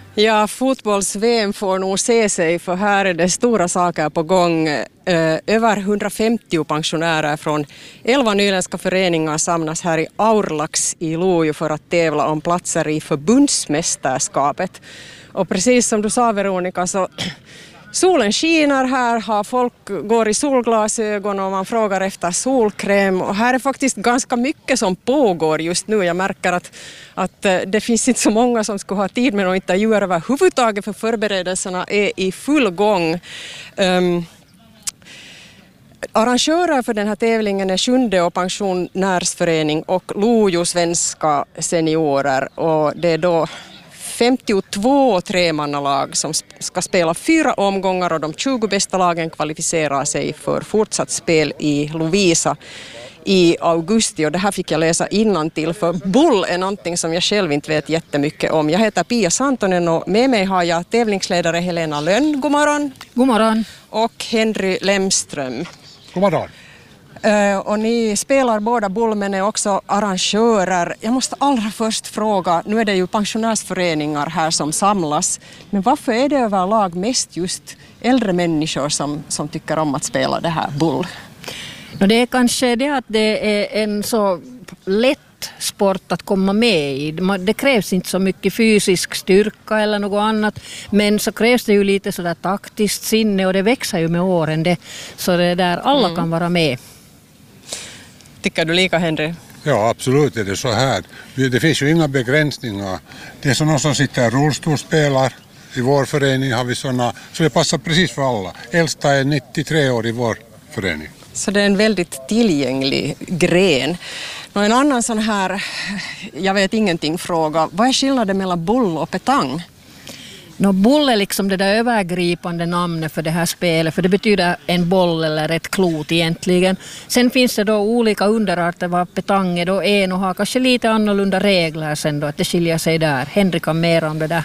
Ja, fotbolls-VM får nog se sig, för här är det stora saker på gång. Över 150 pensionärer från 11 nyländska föreningar samlas här i Aurlax i Lojo för att tävla om platser i förbundsmästerskapet. Och precis som du sa, Veronica, så solen skiner här, folk går i solglasögon och man frågar efter solkräm. Och här är faktiskt ganska mycket som pågår just nu. Jag märker att det finns inte så många som skulle ha tid med att intervjuer överhuvudtaget, för förberedelserna är i full gång. Arrangörer för den här tävlingen är Sjunde och pensionärsförening och Lojo svenska seniorer, och det är då 52 tremannalag som ska spela 4 omgångar, och de 20 bästa lagen kvalificerar sig för fortsatt spel i Lovisa i augusti. Och det här fick jag läsa innantill, för bull är någonting som jag själv inte vet jättemycket om. Jag heter Pia Santonen och med mig har jag tävlingsledare Helena Lönn. God morgon. God morgon. Och Henry Lemström. God morgon. Och ni spelar båda bull, men är också arrangörer. Jag måste allra först fråga, nu är det ju pensionärsföreningar här som samlas, men varför är det överlag mest just äldre människor som tycker om att spela det här bull? Det är kanske det att det är en så lätt sport att komma med i. Det krävs inte så mycket fysisk styrka eller något annat, men så krävs det ju lite sådär taktiskt sinne, och det växer ju med åren, så det där alla kan vara med. Tycker du lika, Henry? Ja, absolut är det så här. Det finns ju inga begränsningar. Det är sådana som sitter i rullstolspelar. I vår förening har vi sådana, så det passar precis för alla. Äldsta är 93 år i vår förening. Så det är en väldigt tillgänglig gren. Och en annan sån här, jag vet ingenting, fråga. Vad är skillnaden mellan bull och petang? Boll är liksom det där övergripande namnet för det här spelet, för det betyder en boll eller ett klot egentligen. Sen finns det då olika underarter vad petang är då en, och har kanske lite annorlunda regler sen då, att det skiljer sig där. Henrik kan mer om det där.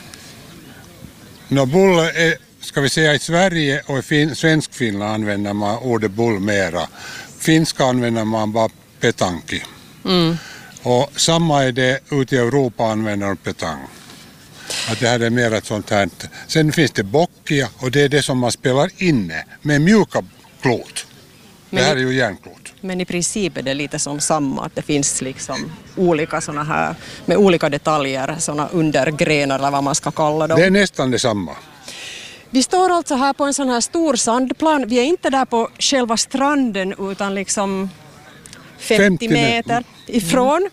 Bull är, ska vi säga, i Sverige och i Svenskfinland använder man ordet bull mera. Finska använder man bara petanki. Och samma är det ute i Europa använder man petang. Att det här är mer ett sånt här. Sen finns det bockia, och det är det som man spelar inne med mjuka klot. Det här är ju järnklot. Men i princip är det lite som samma, att det finns liksom olika såna här med olika detaljer, såna undergrenar eller vad man ska kalla dem. Det är nästan detsamma. Vi står alltså här på en sån här stor sandplan. Vi är inte där på själva stranden utan liksom 50 meter ifrån.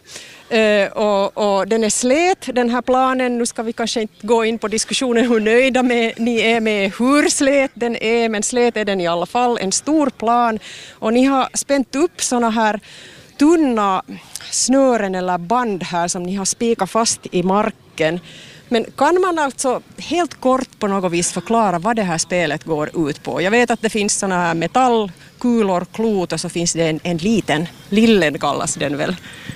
Och den är slät, den här planen. Nu ska vi kanske inte gå in på diskussionen hur nöjda ni är med hur slät den är, men slät är den i alla fall, en stor plan. Och ni har spänt upp såna här tunna snören eller band här som ni har spikat fast i marken. Men kan man alltså helt kort på något vis förklara vad det här spelet går ut på? Jag vet att det finns såna här metallkulor, klot, och så finns det en liten, lillen kallas den väl.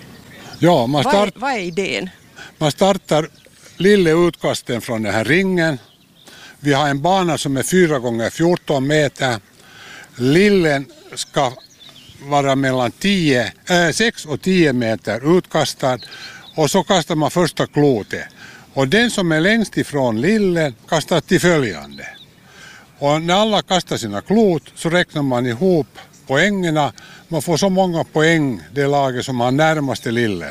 Ja, vad är idén? Man startar lilla utkasten från den här ringen. Vi har en bana som är 4 gånger 14 meter. Lillen ska vara mellan 6 och 10 meter utkastad, och så kastar man första klotet. Och den som är längst ifrån lillen kastar till följande. Och när alla kastar sina klot så räknar man ihop poängerna. Man får så många poäng det laget som har närmaste lillen.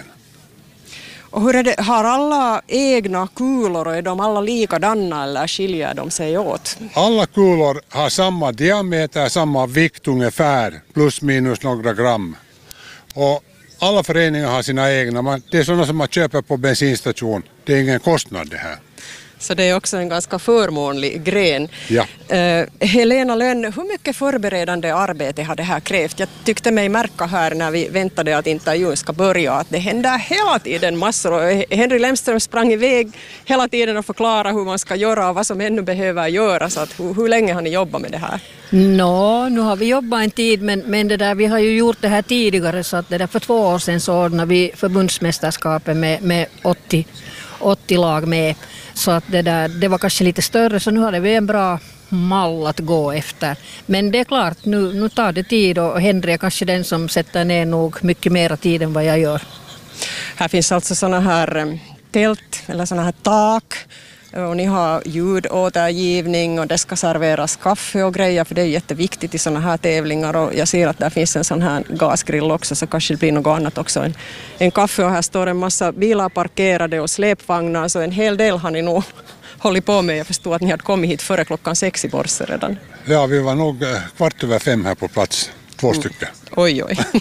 Och hur är det, har alla egna kulor och är de alla likadana eller skiljer de sig åt? Alla kulor har samma diameter, samma vikt ungefär, plus minus några gram. Och alla föreningar har sina egna. Det är sådana som man köper på bensinstation. Det är ingen kostnad det här. Så det är också en ganska förmånlig gren. Ja. Helena Lönn, hur mycket förberedande arbete har det här krävt? Jag tyckte mig märka här när vi väntade att intervjun ska börja att det händer hela tiden massor. Och Henry Lemström sprang iväg hela tiden och förklarade hur man ska göra och vad som ännu behöver göras. Så att hur länge har ni jobbat med det här? Nu har vi jobbat en tid, men det där, vi har ju gjort det här tidigare, så att det där för 2 år sedan så ordnade vi förbundsmästerskapet med 80 lag med. Så att det var kanske lite större, så nu har vi en bra mall att gå efter. Men det är klart, nu tar det tid, och Henry är kanske den som sätter ner nog mycket mer tid än vad jag gör. Här finns alltså såna här tält eller såna här tak och ni har ljudåtergivning och det ska serveras kaffe och grejer, för det är jätteviktigt i sådana här tävlingar, och jag ser att där finns en sån här gasgrill också, så kanske det blir något annat också. En kaffe, och här står en massa bilar parkerade och släpvagnar, så en hel del har ni nog hållit på med. Jag förstod att ni hade kommit hit före 6:00 i morse redan. Ja, vi var nog 5:15 här på plats, 2 stycken. Oj.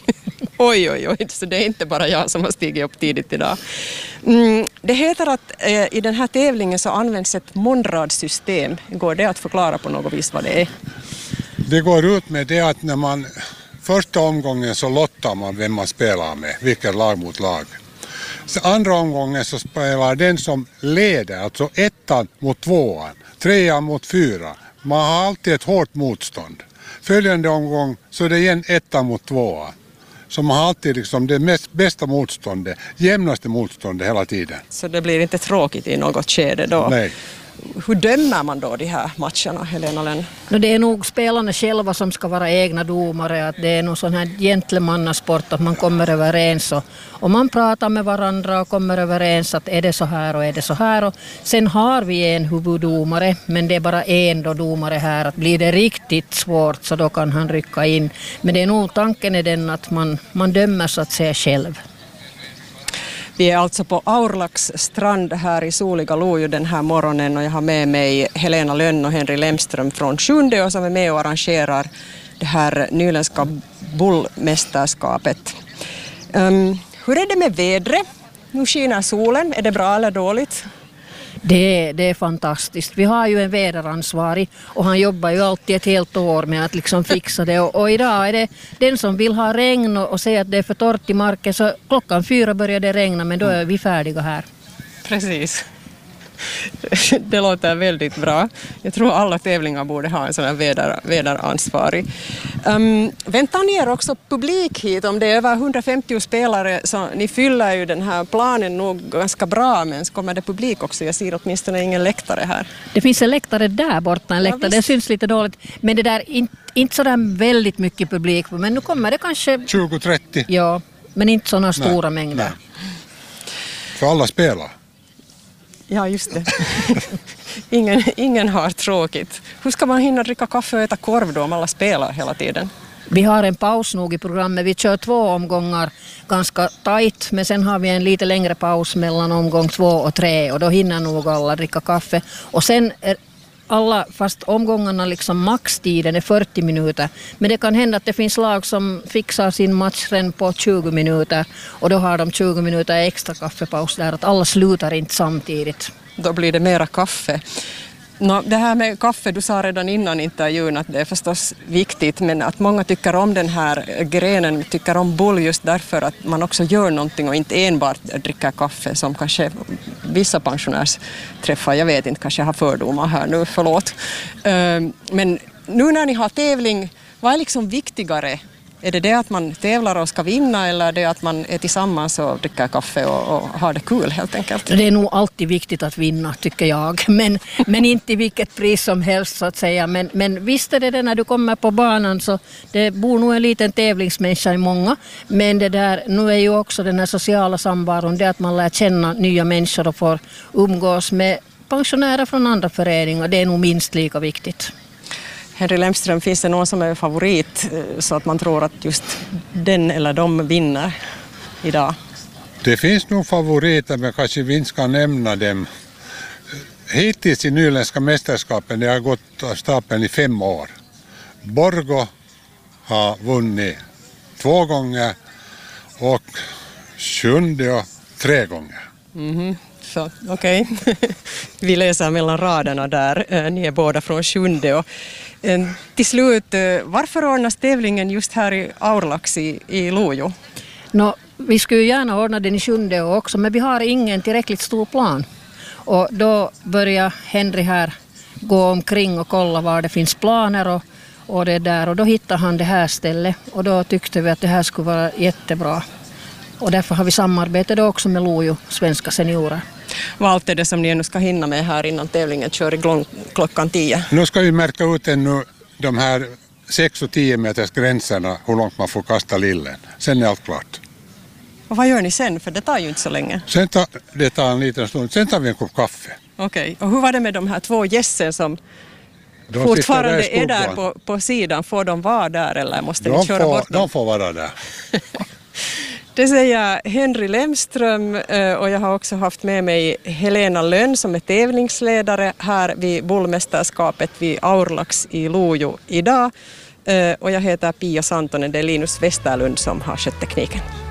Oj, så det är inte bara jag som har stigit upp tidigt idag. Det heter att i den här tävlingen så används ett Monrad-system. Går det att förklara på något vis vad det är? Det går ut med det att när man första omgången så lottar man vem man spelar med, vilket lag mot lag. Så andra omgången så spelar den som leder, alltså 1:an mot 2:an, 3:an mot 4. Man har alltid ett hårt motstånd. Följande omgång så är det igen 1:an mot 2:an. Så man har alltid liksom det bästa motståndet, jämnaste motståndet hela tiden. Så det blir inte tråkigt i något skede då? Nej. Hur dömer man då de här matcherna, Helena Lönn? Det är nog spelarna själva som ska vara egna domare. Att det är nog sån här gentlemannasport att man kommer överens och man pratar med varandra och kommer överens att är det så här och är det så här. Och sen har vi en huvuddomare, men det är bara en då domare här. Att blir det riktigt svårt så då kan han rycka in. Men det är nog tanken är den att man dömer så att säga själv. Vi är alltså på Aurlax strand här i soliga Lojo den här morgonen, och jag har med mig Helena Lönn och Henry Lemström från Sjundeå som är med och arrangerar det här nyländska bullmästerskapet. Hur är det med vädret? Nu skiner solen. Är det bra eller dåligt? Det är fantastiskt. Vi har ju en väderansvarig och han jobbar ju alltid ett helt år med att liksom fixa det. Och idag är det den som vill ha regn och säger att det är för torrt i marken, så 4:00 börjar det regna, men då är vi färdiga här. Precis. Det låter väldigt bra. Jag tror alla tävlingar borde ha en sån här väderansvarig. Väntar ni er också publik hit? Om det är över 150 spelare så ni fyller ju den här planen nog ganska bra, men så kommer det publik också. Jag ser åtminstone ingen läktare här. Det finns en läktare där borta, en läktare. Det syns lite dåligt. Men det där inte sådär väldigt mycket publik. Men nu kommer det kanske 20-30. Ja, men inte sådana stora mängder. Nej. För alla spelar. Ja, just det. Ingen har tråkigt. Hur ska man hinna dricka kaffe och äta korv då om alla spelar hela tiden? Vi har en paus nog i programmet. Vi kör 2 omgångar ganska tajt, men sen har vi en lite längre paus mellan omgång 2 och 3, och då hinner nog alla dricka kaffe. Och sen är alla, fast omgångarna liksom maxtiden är 40 minuter, men det kan hända att det finns lag som fixar sin match redan på 20 minuter, och då har de 20 minuter extra kaffepaus där, att alla slutar inte samtidigt. Då blir det mera kaffe. Det här med kaffe, du sa redan innan intervjun att det är förstås viktigt, men att många tycker om den här grenen, tycker om bull just därför att man också gör någonting och inte enbart dricker kaffe som kanske vissa pensionärsträffar, jag vet inte, kanske har fördomar här nu, förlåt. Men nu när ni har tävling, vad är liksom viktigare? Är det att man tävlar och ska vinna, eller det att man är tillsammans och dricker kaffe och har det kul helt enkelt? Det är nog alltid viktigt att vinna, tycker jag. Men inte i vilket pris som helst så att säga. Men visst är det när du kommer på banan, så det bor nog en liten tävlingsmänniska i många. Men det där, nu är ju också den här sociala samvaron, det att man lär känna nya människor och får umgås med pensionärer från andra föreningar. Det är nog minst lika viktigt. Henry Lemström, finns det någon som är favorit så att man tror att just den eller de vinner idag? Det finns nog favoriter, men kanske vi inte ska nämna dem. Hittills i nyländska mästerskapen, det har gått av stapeln i 5 år. Borgo har vunnit 2 gånger och Sjundeå 3 gånger. Så okej. Vi läser mellan raderna där. Ni är båda från Sjundeå. Till slut, varför ordnas tävlingen just här i Aurlax i Lojo? Vi skulle gärna ordna den i Sjundeå också, men vi har ingen tillräckligt stor plan. Och då börjar Henry här gå omkring och kolla var det finns planer och det där. Och då hittar han det här stället, och då tyckte vi att det här skulle vara jättebra. Och därför har vi samarbetat också med Lojo, svenska seniorer. Vad allt är det som ni ännu ska hinna med här innan tävlingen kör igång 10:00? Nu ska vi märka ut ännu de här 6 och 10 meters gränserna, hur långt man får kasta lillen. Sen är allt klart. Och vad gör ni sen? För det tar ju inte så länge. Det tar en liten stund. Sen tar vi en kopp kaffe. Okej. Och hur var det med de här 2 gässen som fortfarande är där på sidan? Får de vara där eller måste ni köra bort dem? De får vara där. Det säger Henry Lemström och jag har också haft med mig Helena Lönn som är tävlingsledare här vid bollmästerskapet vid Aurlax i Lojo idag. Och jag heter Pia Santonen, det är Linus Westerlund som har skött tekniken.